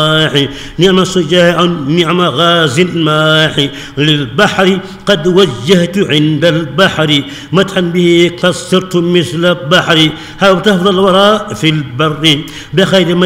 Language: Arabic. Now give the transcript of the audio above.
نعم شجاع نعم غاز ماحي للبحر قد وجهت عند البحر مدحا به قصرت مثل البحر هاو تفضل الوراء في البر بخير